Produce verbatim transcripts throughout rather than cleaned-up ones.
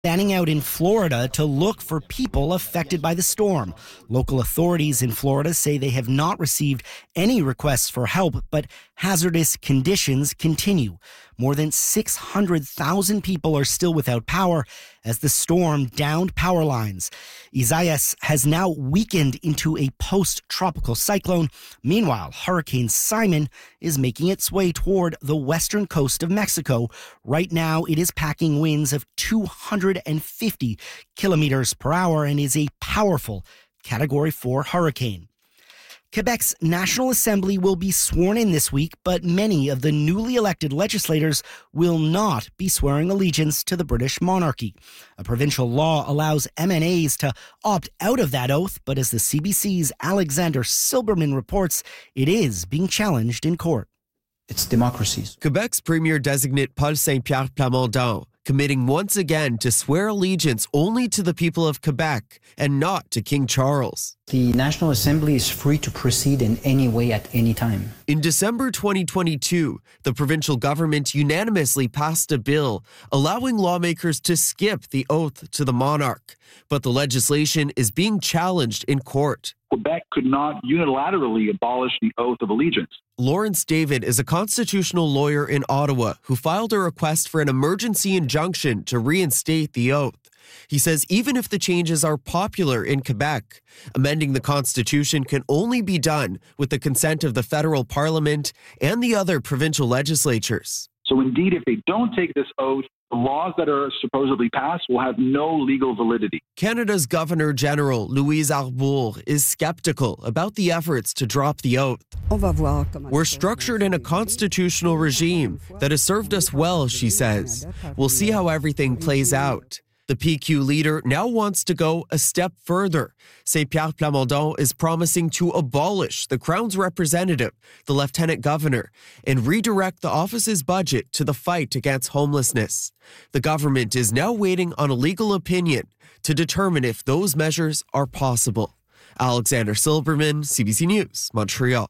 standing out in Florida to look for people affected by the storm. Local authorities in Florida say they have not received any requests for help, but hazardous conditions continue. More than six hundred thousand people are still without power as the storm downed power lines. Isaias has now weakened into a post-tropical cyclone. Meanwhile, Hurricane Simon is making its way toward the western coast of Mexico. Right now, it is packing winds of two hundred fifty kilometers per hour and is a powerful Category four hurricane. Quebec's National Assembly will be sworn in this week, but many of the newly elected legislators will not be swearing allegiance to the British monarchy. A provincial law allows M N As to opt out of that oath, but as the C B C's Alexander Silberman reports, it is being challenged in court. It's democracy. Quebec's Premier-designate Paul Saint-Pierre Plamondon committing once again to swear allegiance only to the people of Quebec and not to King Charles. The National Assembly is free to proceed in any way at any time. In December twenty twenty-two, the provincial government unanimously passed a bill allowing lawmakers to skip the oath to the monarch. But the legislation is being challenged in court. Quebec could not unilaterally abolish the oath of allegiance. Lawrence David is a constitutional lawyer in Ottawa who filed a request for an emergency injunction to reinstate the oath. He says even if the changes are popular in Quebec, amending the Constitution can only be done with the consent of the federal parliament and the other provincial legislatures. So indeed, if they don't take this oath, the laws that are supposedly passed will have no legal validity. Canada's Governor General Louise Arbour is skeptical about the efforts to drop the oath. We're structured in a constitutional regime that has served us well, she says. We'll see how everything plays out. The P Q leader now wants to go a step further. Saint-Pierre Plamondon is promising to abolish the Crown's representative, the Lieutenant Governor, and redirect the office's budget to the fight against homelessness. The government is now waiting on a legal opinion to determine if those measures are possible. Alexander Silberman, C B C News, Montreal.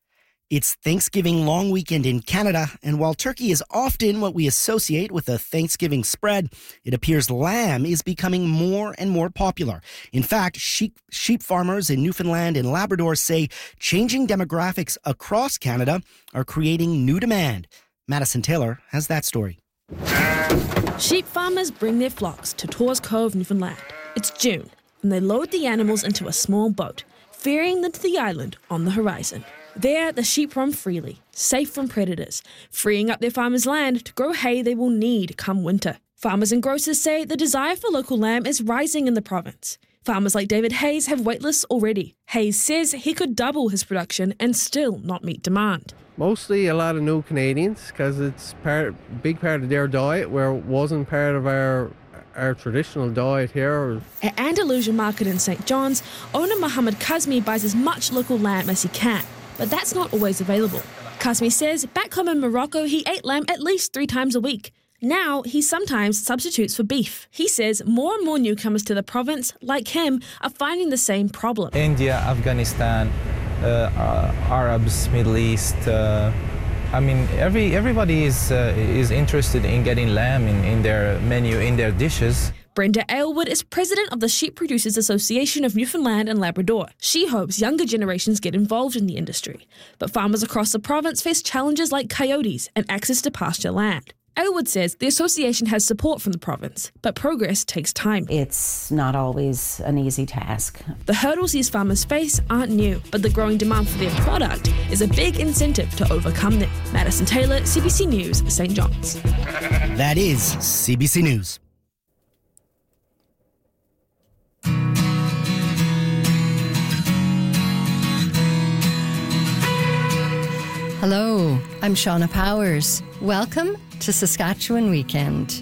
It's Thanksgiving long weekend in Canada, and while turkey is often what we associate with a Thanksgiving spread, it appears lamb is becoming more and more popular. In fact, sheep, sheep farmers in Newfoundland and Labrador say changing demographics across Canada are creating new demand. Madison Taylor has that story. Sheep farmers bring their flocks to Torres Cove, Newfoundland. It's June, and they load the animals into a small boat, ferrying them to the island on the horizon. There, the sheep roam freely, safe from predators, freeing up their farmers' land to grow hay they will need come winter. Farmers and grocers say the desire for local lamb is rising in the province. Farmers like David Hayes have waitlists already. Hayes says he could double his production and still not meet demand. Mostly a lot of new Canadians because it's part, big part of their diet where it wasn't part of our our traditional diet here. At Andalusia Market in Saint John's, owner Mohammed Kazmi buys as much local lamb as he can. But that's not always available. Kazmi says back home in Morocco, he ate lamb at least three times a week. Now, he sometimes substitutes for beef. He says more and more newcomers to the province, like him, are finding the same problem. India, Afghanistan, uh, uh, Arabs, Middle East. Uh, I mean, every everybody is uh, is interested in getting lamb in, in their menu, in their dishes. Brenda Aylward is president of the Sheep Producers Association of Newfoundland and Labrador. She hopes younger generations get involved in the industry. But farmers across the province face challenges like coyotes and access to pasture land. Aylward says the association has support from the province, but progress takes time. It's not always an easy task. The hurdles these farmers face aren't new, but the growing demand for their product is a big incentive to overcome them. Madison Taylor, C B C News, Saint John's. That is C B C News. Hello, I'm Shauna Powers. Welcome to Saskatchewan Weekend.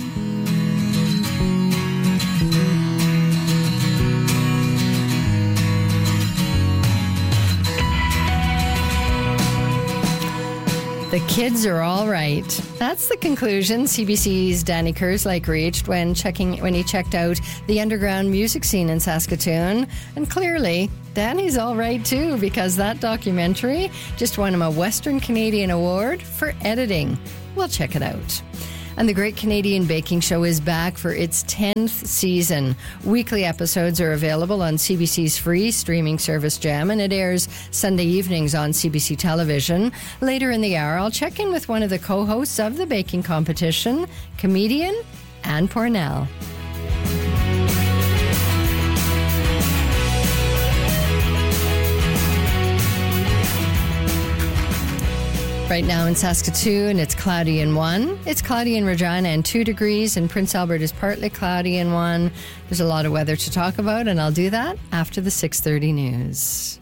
The kids are all right. That's the conclusion C B C's Danny Kerslake reached when checking when he checked out the underground music scene in Saskatoon. And clearly, Danny's all right too, because that documentary just won him a Western Canadian Award for editing. We'll check it out. And the Great Canadian Baking Show is back for its tenth season. Weekly episodes are available on C B C's free streaming service Jam, and it airs Sunday evenings on C B C Television. Later in the hour, I'll check in with one of the co-hosts of the baking competition, comedian Anne Pornell. Right now in Saskatoon, it's cloudy and one. It's cloudy in Regina and two degrees, and Prince Albert is partly cloudy and one. There's a lot of weather to talk about, and I'll do that after the six thirty news.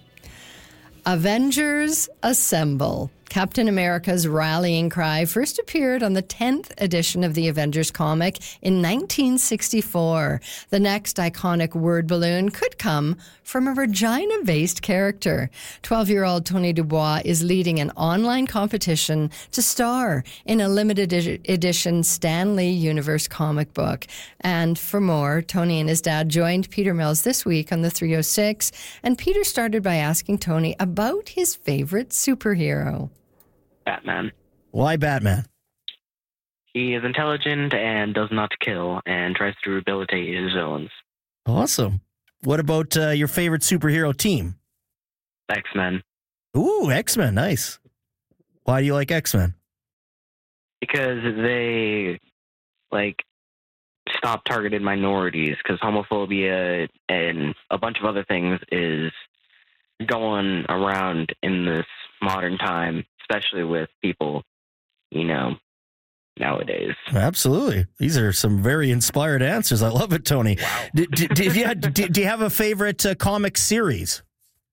Avengers Assemble. Captain America's rallying cry first appeared on the tenth edition of the Avengers comic in nineteen sixty-four. The next iconic word balloon could come from a Regina-based character. twelve-year-old Tony Dubois is leading an online competition to star in a limited edition Stan Lee Universe comic book. And for more, Tony and his dad joined Peter Mills this week on the three oh six, and Peter started by asking Tony about his favorite superhero. Batman. Why Batman? He is intelligent and does not kill and tries to rehabilitate his villains. Awesome. What about uh, your favorite superhero team? X-Men. Ooh, X-Men. Nice. Why do you like X-Men? Because they, like, stop targeted minorities, because homophobia and a bunch of other things is going around in this modern time, especially with people, you know, nowadays. Absolutely. These are some very inspired answers. I love it, Tony. Wow. do, do, do, yeah, do, do you have a favorite uh, comic series?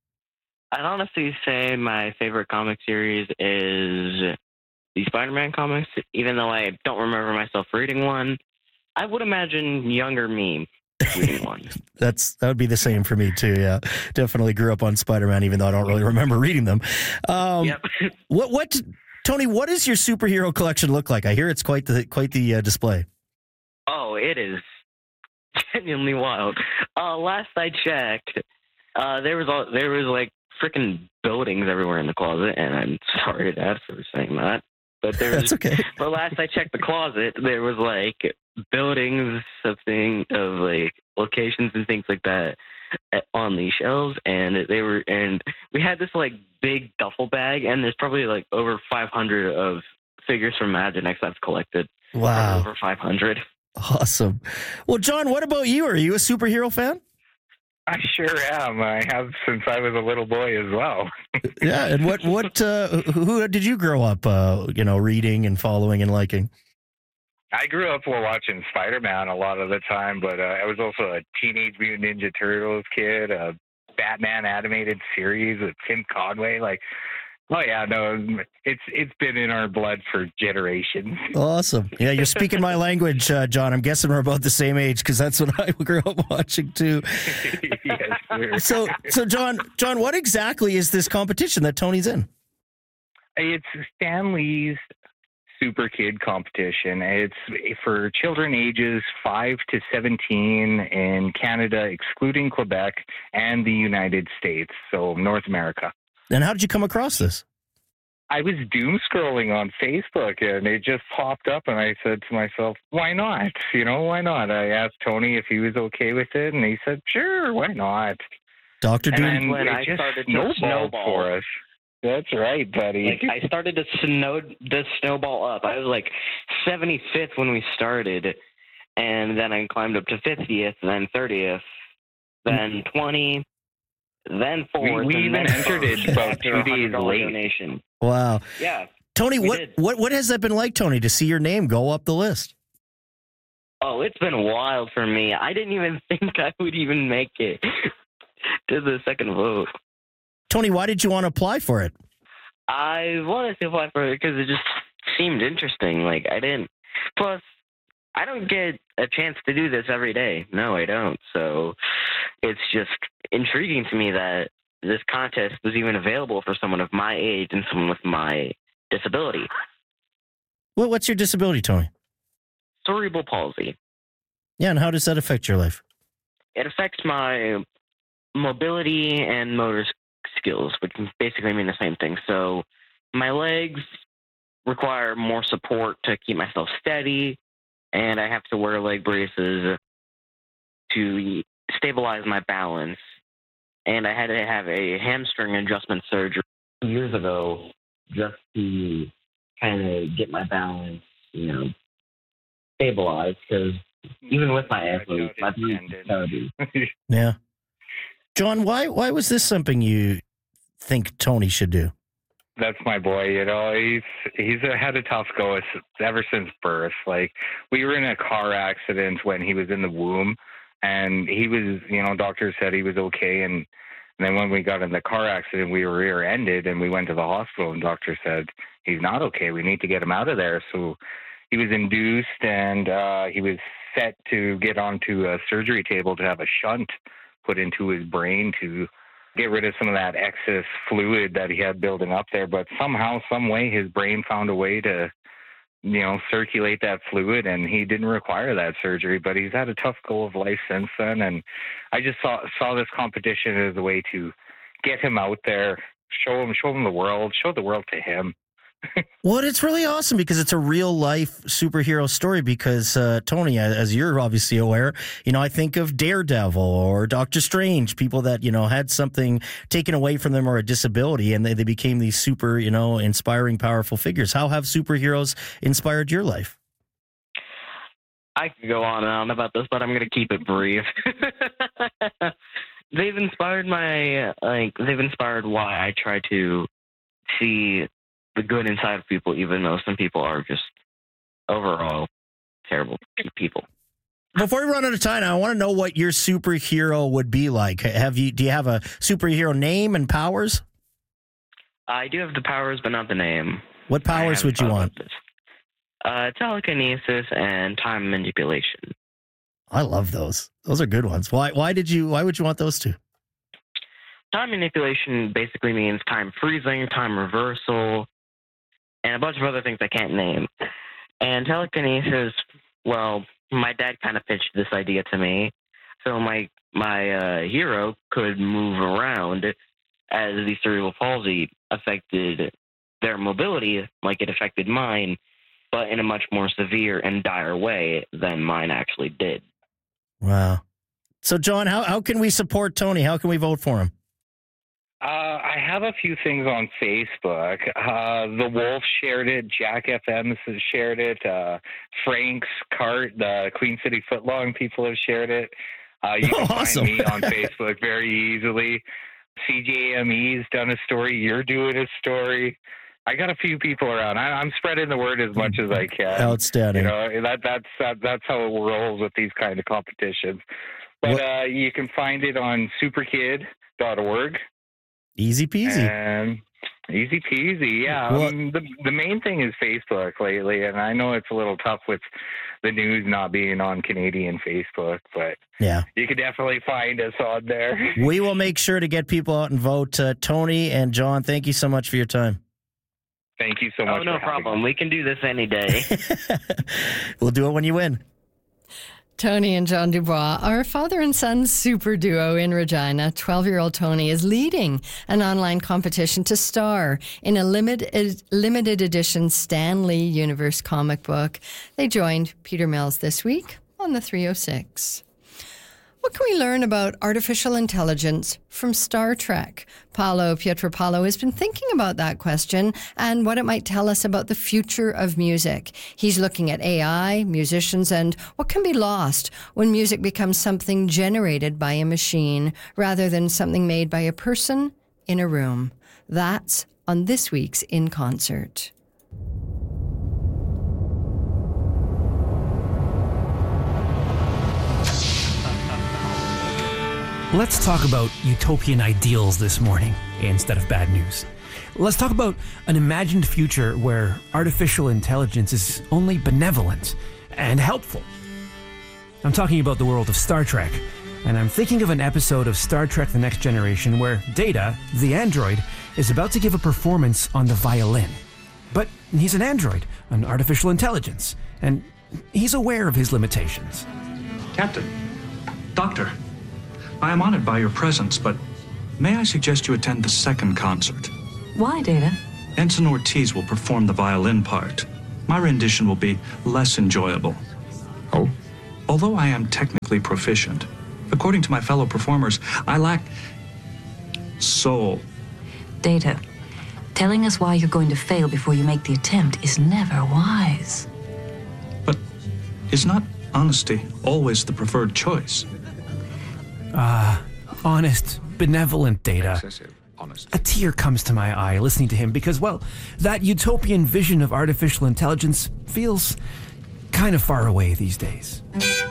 I'd honestly say my favorite comic series is the Spider-Man comics, even though I don't remember myself reading one. I would imagine younger me reading one. That's that would be the same for me too. Yeah, definitely grew up on Spider-Man, even though I don't really remember reading them. Um, yep. what what Tony? What does your superhero collection look like? I hear it's quite the quite the uh, display. Oh, it is genuinely wild. Uh, last I checked, uh, there was all, there was like freaking buildings everywhere in the closet, and I'm sorry, Dad, for saying that. But there was, That's okay. But last I checked the closet, there was like buildings of thing of like locations and things like that on these shelves, and they were, and we had this like big duffel bag, and there's probably like over five hundred of figures from Imaginext I've collected. Wow, over five hundred. Awesome. Well, John, what about you? Are you a superhero fan? I sure am. I have since I was a little boy as well. Yeah, and what what uh, who did you grow up, uh, you know, reading and following and liking? I grew up while watching Spider-Man a lot of the time, but uh, I was also a Teenage Mutant Ninja Turtles kid, a Batman animated series with Tim Conway. Like, oh yeah, no, it's it's been in our blood for generations. Awesome. Yeah, you're speaking my language, uh, John. I'm guessing we're about the same age because that's what I grew up watching too. Yes, sir. So, so John, John, what exactly is this competition that Tony's in? It's Stan Lee's Super Kid competition. It's for children ages five to seventeen in Canada, excluding Quebec, and the United States, so North America. And how did you come across this? I was doom scrolling on Facebook, and it just popped up, and I said to myself, why not? You know, why not? I asked Tony if he was okay with it, and he said, sure, why not? Doctor Doom. And when it I just started to snowballed snowball for us. That's right, buddy. Like, I started to snow the snowball up. I was like seventy-fifth when we started, and then I climbed up to fiftieth, then thirtieth, then twenty, then fourth. We, we and even then entered it about two days late. Donation. Wow. Yeah. Tony, what, did. what what has that been like, Tony, to see your name go up the list? Oh, it's been wild for me. I didn't even think I would even make it to the second vote. Tony, why did you want to apply for it? I wanted to apply for it because it just seemed interesting. Like, I didn't. Plus, I don't get a chance to do this every day. No, I don't. So it's just intriguing to me that this contest was even available for someone of my age and someone with my disability. Well, what's your disability, Tony? Cerebral palsy. Yeah, and how does that affect your life? It affects my mobility and motor skills, which basically mean the same thing. So my legs require more support to keep myself steady, and I have to wear leg braces to stabilize my balance. And I had to have a hamstring adjustment surgery years ago just to kind of get my balance, you know, stabilized, because even with my athletes, my balance is Yeah. John, why why was this something you think Tony should do? That's my boy. You know, he's he's had a tough go ever since birth. Like, we were in a car accident when he was in the womb, and he was, you know, doctors said he was okay, and, and then when we got in the car accident, we were rear-ended, and we went to the hospital, and doctor said he's not okay. We need to get him out of there. So he was induced, and uh, he was set to get onto a surgery table to have a shunt put into his brain to get rid of some of that excess fluid that he had building up there. But somehow, some way, his brain found a way to, you know, circulate that fluid, and he didn't require that surgery. But he's had a tough go of life since then, and I just saw saw this competition as a way to get him out there, show him, show him the world, show the world to him. Well, it's really awesome because it's a real life superhero story. Because uh, Tony, as you're obviously aware, you know, I think of Daredevil or Doctor Strange, people that, you know, had something taken away from them or a disability, and they, they became these super, you know, inspiring, powerful figures. How have superheroes inspired your life? I could go on and on about this, but I'm going to keep it brief. They've inspired my, like, they've inspired why I try to see the good inside of people, even though some people are just overall terrible people. Before we run out of time, I want to know what your superhero would be like. Have you? Do you have a superhero name and powers? I do have the powers, but not the name. What powers would you want? Uh, telekinesis and time manipulation. I love those. Those are good ones. Why? Why did you? Why would you want those two? Time manipulation basically means time freezing, time reversal, and a bunch of other things I can't name. And telekinesis, well, my dad kind of pitched this idea to me. So my my uh, hero could move around as the cerebral palsy affected their mobility like it affected mine, but in a much more severe and dire way than mine actually did. Wow. So, John, how, how can we support Tony? How can we vote for him? Uh, I have a few things on Facebook. Uh, the Wolf shared it. Jack F M has shared it. Uh, Frank's Cart, the Queen City Footlong people have shared it. Uh, you can oh, awesome. find me on Facebook very easily. C J M E's done a story. You're doing a story. I got a few people around. I, I'm spreading the word as much as I can. Outstanding. You know, that, that's that, that's how it rolls with these kind of competitions. But uh, you can find it on superkid dot org. Easy peasy. And easy peasy, yeah. Um, the, the main thing is Facebook lately, and I know it's a little tough with the news not being on Canadian Facebook, but yeah, you can definitely find us on there. We will make sure to get people out and vote. Uh, Tony and John, thank you so much for your time. Thank you so much. Oh, no problem. We can do this any day. We'll do it when you win. Tony and John Dubois are a father and son super duo in Regina. twelve-year-old Tony is leading an online competition to star in a limited, limited edition Stan Lee Universe comic book. They joined Peter Mills this week on the three oh six. What can we learn about artificial intelligence from Star Trek? Paolo Pietropalo has been thinking about that question and what it might tell us about the future of music. He's looking at A I, musicians, and what can be lost when music becomes something generated by a machine rather than something made by a person in a room. That's on this week's In Concert. Let's talk about utopian ideals this morning instead of bad news. Let's talk about an imagined future where artificial intelligence is only benevolent and helpful. I'm talking about the world of Star Trek, and I'm thinking of an episode of Star Trek The Next Generation where Data, the android, is about to give a performance on the violin. But he's an android, an artificial intelligence, and he's aware of his limitations. Captain, Doctor, I am honored by your presence, but may I suggest you attend the second concert? Why, Data? Ensign Ortiz will perform the violin part. My rendition will be less enjoyable. Oh? Although I am technically proficient, according to my fellow performers, I lack soul. Data, telling us why you're going to fail before you make the attempt is never wise. But is not honesty always the preferred choice? Ah, uh, honest, benevolent Data. A tear comes to my eye listening to him because, well, that utopian vision of artificial intelligence feels kind of far away these days.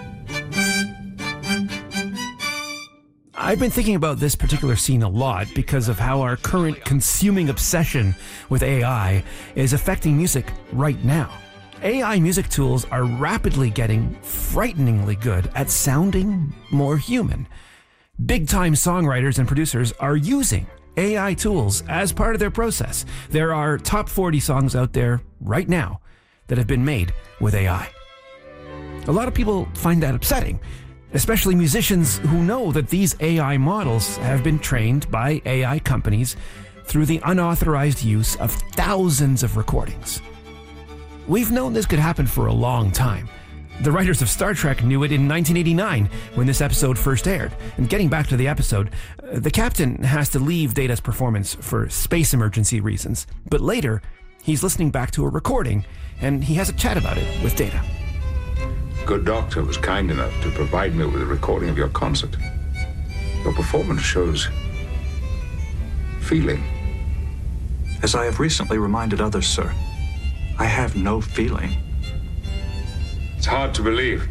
I've been thinking about this particular scene a lot because of how our current consuming obsession with A I is affecting music right now. A I music tools are rapidly getting frighteningly good at sounding more human. Big-time songwriters and producers are using A I tools as part of their process. There are top forty songs out there right now that have been made with A I. A lot of people find that upsetting, especially musicians who know that these A I models have been trained by A I companies through the unauthorized use of thousands of recordings. We've known this could happen for a long time. The writers of Star Trek knew it in nineteen eighty-nine when this episode first aired. And getting back to the episode, the captain has to leave Data's performance for space emergency reasons. But later, he's listening back to a recording, and he has a chat about it with Data. Good doctor was kind enough to provide me with a recording of your concert. Your performance shows feeling. As I have recently reminded others, sir, I have no feeling. It's hard to believe.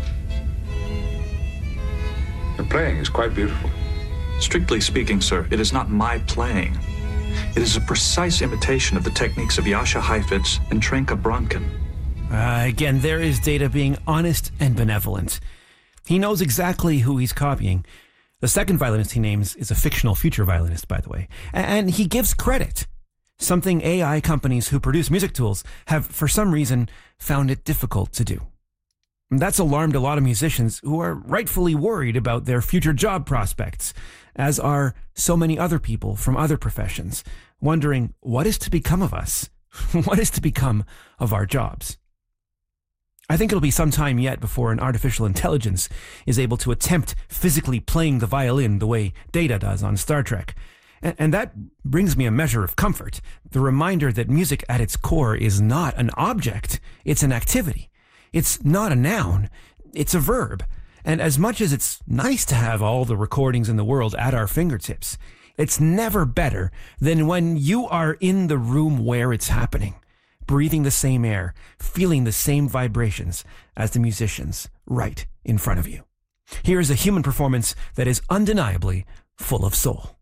Your playing is quite beautiful. Strictly speaking, sir, it is not my playing. It is a precise imitation of the techniques of Jascha Heifetz and Trenka Bronken. Uh, again, there is Data being honest and benevolent. He knows exactly who he's copying. The second violinist he names is a fictional future violinist, by the way. And he gives credit. Something A I companies who produce music tools have, for some reason, found it difficult to do. And that's alarmed a lot of musicians who are rightfully worried about their future job prospects, as are so many other people from other professions, wondering what is to become of us? What is to become of our jobs? I think it'll be some time yet before an artificial intelligence is able to attempt physically playing the violin the way Data does on Star Trek. And that brings me a measure of comfort, the reminder that music at its core is not an object, it's an activity. It's not a noun, it's a verb. And as much as it's nice to have all the recordings in the world at our fingertips, it's never better than when you are in the room where it's happening, breathing the same air, feeling the same vibrations as the musicians right in front of you. Here is a human performance that is undeniably full of soul.